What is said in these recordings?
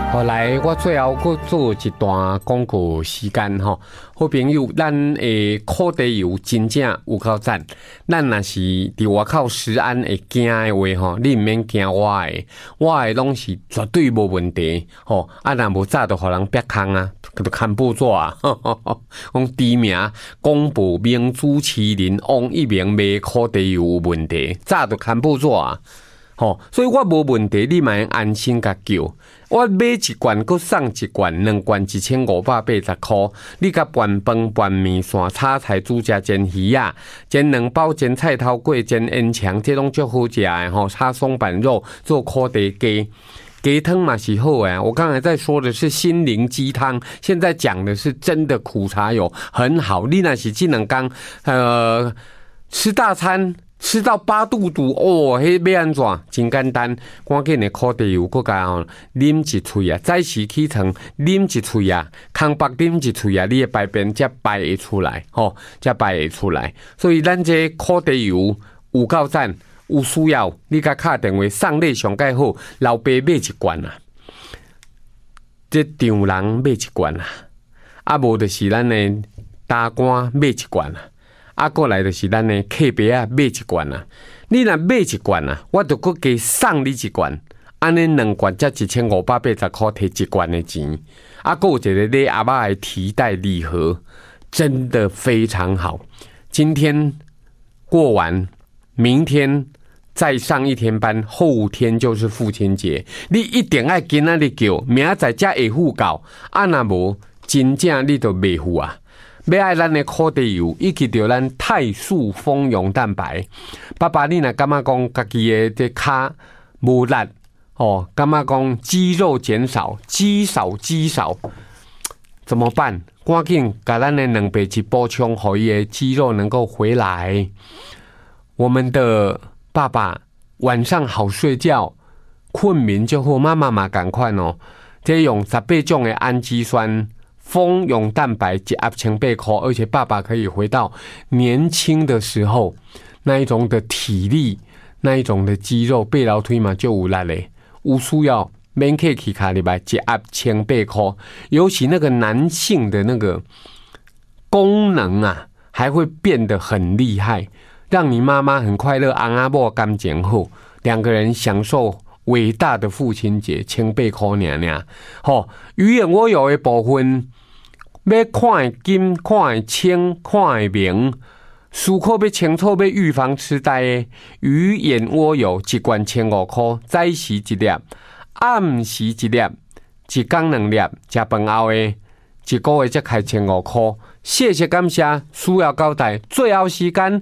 好，来，我最后搁做一段广告时间吼，好朋友，咱的烤地油真正有够赞。咱若是伫外口食安会惊的话吼，你毋免惊我的拢是绝对无问题吼。啊，若无早就互人逼空啊，就看报纸啊，讲知名广播名主持人王一鸣卖烤地油有问题，早就看报纸啊。吼，所以我无问题，你嘛安心甲叫。我买一罐，佮送一罐，2罐1580块。你甲拌饭、拌面线、炒菜、煮食煎鱼啊，煎2包、煎菜头粿、煎烟肠，这拢足好食的吼。炒松板肉，做烤地鸡。鸡汤嘛是好哎，我刚才在说的是心灵鸡汤，现在讲的是真的苦茶油，很好。你若是这2天吃大餐。吃到8度肚哦，迄要安怎？真简单，赶紧的烤地油，佮加吼啉一喙啊，早时起床啉一喙啊，空白啉一喙啊，你的排便才排会出来，吼，才排会出来。所以咱这烤地油有够赞，有需要你甲敲电话送礼上介好，老爸买一罐啊，这丈人买一罐啊，啊无就是咱的大官买一罐啊。啊，过来就是咱的客别啊，买一罐啊。你若买一罐啊，我就搁加送你一罐。安尼2罐才1580块，摕一罐的钱。啊，搁有一个礼阿妈的提袋礼盒，真的非常好。今天过完，明天再上1天班，后天就是父亲节。你一定要今仔日叫，明仔才会付到。啊，若无真正你就袂付啊。要爱咱的烤地油，以及着咱泰素蜂蛹蛋白。爸爸，你若感觉讲家己的这脚无力哦，感觉讲肌肉减少，肌少，怎么办？赶紧把咱的2倍去补充，好伊的肌肉能够回来。我们的爸爸晚上好睡觉，困眠就好，妈妈嘛赶快哦，这用18种的氨基酸。蜂蛹蛋白1盒1800块，而且爸爸可以回到年轻的时候那一种的体力，那一种的肌肉，背劳推嘛就有力嘞。有需要免客气卡里边1盒1800块，尤其那个男性的那个功能啊，还会变得很厉害，让你妈妈很快乐，翁仔某感情好，2个人享受。伟大的父亲节，1800块尔。吼，鱼眼我有的部分，要看会金，看会清，看会明。思考要清楚，要预防痴呆的鱼眼蜗油1罐1500块，早时1粒，暗时1粒，一天2粒，吃饭后的1个月才开1500块。谢谢感谢，需要交代。最后时间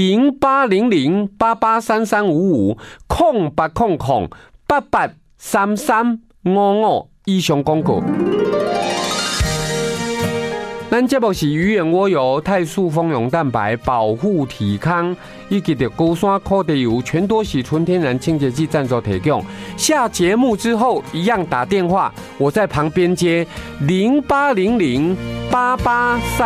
08008833550800883355以上广告。咱节目是鱼眼蜗油、泰素蜂蛹蛋白保护体康，以及的高山烤地油全多喜纯天然清洁剂赞助提供。下节目之后一样打电话，我在旁边接08008833。